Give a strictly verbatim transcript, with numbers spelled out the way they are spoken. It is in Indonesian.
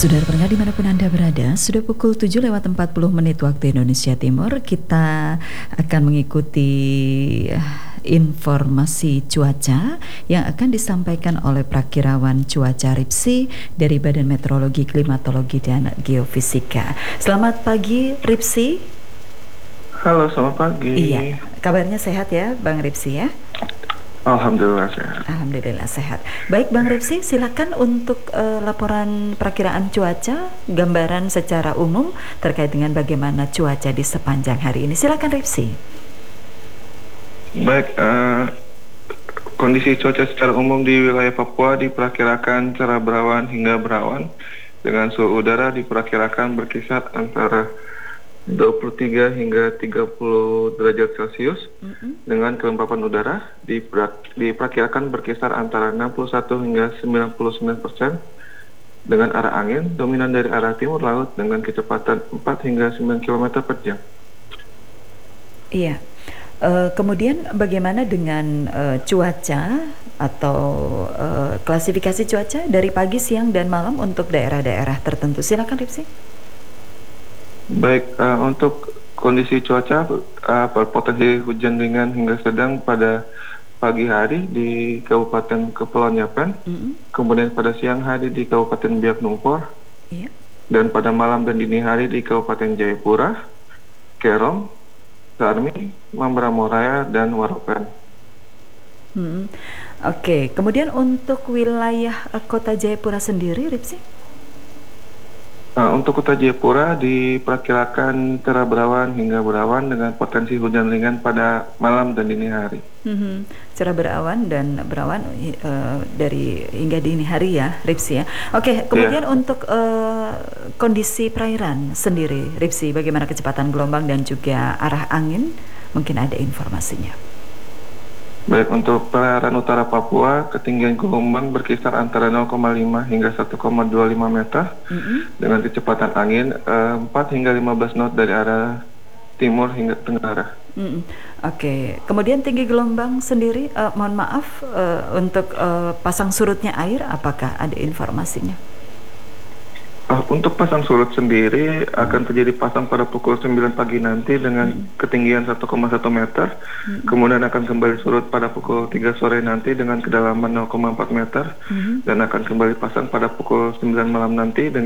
Saudara pendengar dimanapun Anda berada, sudah pukul tujuh lewat empat puluh menit waktu Indonesia Timur. Kita akan mengikuti informasi cuaca yang akan disampaikan oleh Prakirawan Cuaca Ripsi dari Badan Meteorologi, Klimatologi, dan Geofisika. Selamat pagi Ripsi. Halo, selamat pagi. Iya, kabarnya sehat ya Bang Ripsi ya? Alhamdulillah sehat. Alhamdulillah sehat. Baik Bang Ripsi, silakan untuk uh, laporan perakiraan cuaca, gambaran secara umum terkait dengan bagaimana cuaca di sepanjang hari ini. Silakan Ripsi. Baik, uh, kondisi cuaca secara umum di wilayah Papua diperkirakan cerah berawan hingga berawan dengan suhu udara diperkirakan berkisar antara dua puluh tiga hingga tiga puluh derajat Celcius. Mm-hmm. Dengan kelembapan udara diperak, diperkirakan berkisar antara enam puluh satu hingga sembilan puluh sembilan persen dengan arah angin dominan dari arah timur laut dengan kecepatan empat hingga sembilan kilometer per jam. Iya. Uh, kemudian bagaimana dengan uh, cuaca atau uh, klasifikasi cuaca dari pagi, siang, dan malam untuk daerah-daerah tertentu? Silakan Ripsi. Baik, uh, untuk kondisi cuaca uh, berpotensi hujan ringan hingga sedang pada pagi hari di Kabupaten Kepulauan Yapen, mm-hmm. kemudian pada siang hari di Kabupaten Biak Numfor, yeah. dan pada malam dan dini hari di Kabupaten Jayapura, Kerom, Sarmi, Mamberamo-Raya, dan Waropen. Hmm. Oke, okay. Kemudian untuk wilayah uh, Kota Jayapura sendiri, Ripsi? Nah, untuk Kota Jayapura diperkirakan cerah berawan hingga berawan dengan potensi hujan ringan pada malam dan dini hari. Mm-hmm. Cerah berawan dan berawan uh, dari hingga dini hari ya, Ripsi ya. Oke, kemudian yeah. untuk uh, kondisi perairan sendiri, Ripsi, bagaimana kecepatan gelombang dan juga arah angin? Mungkin ada informasinya. Baik, untuk perairan utara Papua, ketinggian gelombang berkisar antara nol koma lima hingga satu koma dua lima meter, mm-hmm. dengan kecepatan angin uh, empat hingga lima belas knot dari arah timur hingga tenggara. Mm-hmm. Oke, okay. Kemudian tinggi gelombang sendiri, uh, mohon maaf, uh, untuk uh, pasang surutnya air, apakah ada informasinya? Uh, untuk pasang surut sendiri hmm. akan terjadi pasang pada pukul sembilan pagi nanti dengan hmm. ketinggian satu koma satu meter, hmm. kemudian akan kembali surut pada pukul tiga sore nanti dengan kedalaman nol koma empat meter, hmm. dan akan kembali pasang pada pukul sembilan malam nanti dengan